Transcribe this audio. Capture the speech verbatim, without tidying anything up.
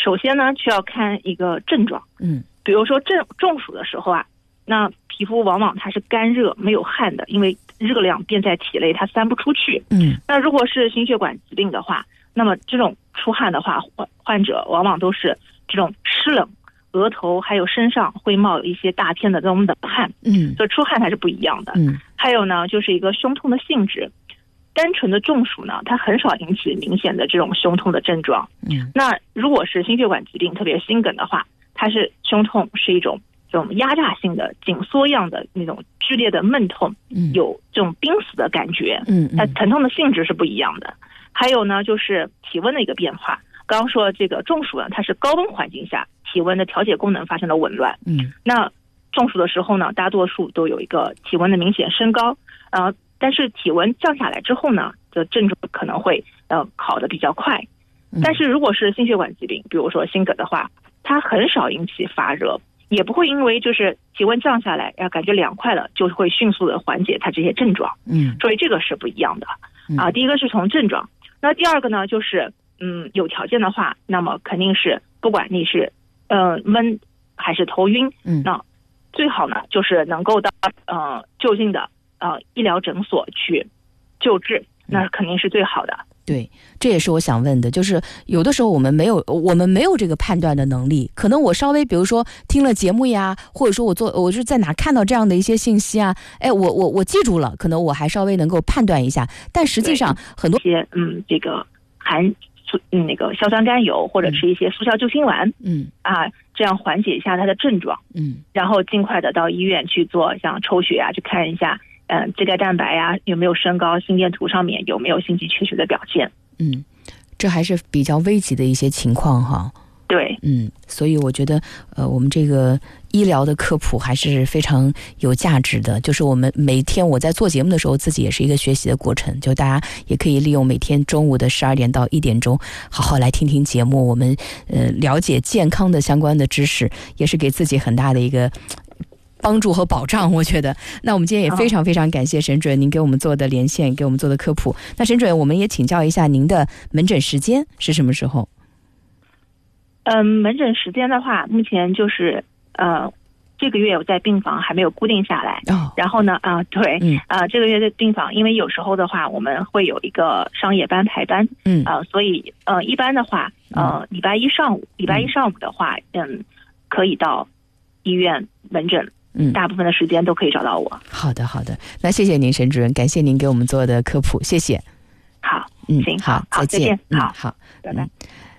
首先呢需要看一个症状， 嗯， 比如说中中暑的时候啊，那皮肤往往它是干热没有汗的，因为热量便在体内它散不出去。 嗯， 那如果是心血管疾病的话，那么这种出汗的话，患患者往往都是这种湿冷，额头还有身上会冒有一些大片的这种冷汗。 嗯， 所以出汗它是不一样的。 嗯， 还有呢，就是一个胸痛的性质。单纯的中暑呢，它很少引起明显的这种胸痛的症状。 嗯， 那如果是心血管疾病，特别是心梗的话，它是胸痛是一种这种压榨性的紧缩样的那种剧烈的闷痛， 嗯， 有这种濒死的感觉。 嗯， 它疼痛的性质是不一样的。还有呢，就是体温的一个变化。刚刚说这个中暑呢，它是高温环境下体温的调节功能发生了紊乱。 嗯， 那中暑的时候呢，大多数都有一个体温的明显升高，呃，但是体温降下来之后呢，这症状可能会呃好的比较快。但是如果是心血管疾病，比如说心梗的话，它很少引起发热，也不会因为就是体温降下来，要感觉凉快了，就会迅速的缓解它这些症状。 嗯， 所以这个是不一样的啊。第一个是从症状，那第二个呢，就是嗯，有条件的话，那么肯定是不管你是呃闷还是头晕， 嗯， 那最好呢就是能够到呃就近的呃医疗诊所去救治，那肯定是最好的。 对，这也是我想问的，就是有的时候我们没有我们没有这个判断的能力，可能我稍微比如说听了节目呀，或者说我做我是在哪看到这样的一些信息啊，哎，我我我记住了，可能我还稍微能够判断一下，但实际上很多些嗯这个含嗯那个硝酸甘油或者吃一些速效救心丸， 嗯啊，这样缓解一下它的症状， 嗯， 然后尽快的到医院去做像抽血啊，去看一下。嗯，肌钙蛋白呀、啊、有没有升高，心电图上面有没有心肌缺血的表现？ 嗯，这还是比较危急的一些情况哈。 对， 嗯，所以我觉得呃，我们这个医疗的科普还是非常有价值的。就是我们每天我在做节目的时候，自己也是一个学习的过程。就大家也可以利用每天中午的十二点到一点钟，好好来听听节目，我们呃了解健康的相关的知识，也是给自己很大的一个帮助和保障，我觉得。那我们今天也非常非常感谢沈主任您给我们做的连线，给我们做的科普。那沈主任，我们也请教一下您的门诊时间是什么时候？ 嗯，门诊时间的话，目前就是呃这个月我在病房还没有固定下来。 哦， 然后呢啊、呃、对， 嗯啊、呃、这个月的病房，因为有时候的话我们会有一个商业班排班， 嗯啊、呃、所以呃一般的话呃礼拜一上午，礼拜一上午的话，嗯可以到医院门诊。 嗯， 大部分的时间都可以找到我。 好的，好的，那谢谢您，沈主任，感谢您给我们做的科普，谢谢。 好， 嗯， 行， 好， 好， 再见， 好， 嗯，好， 拜拜。 嗯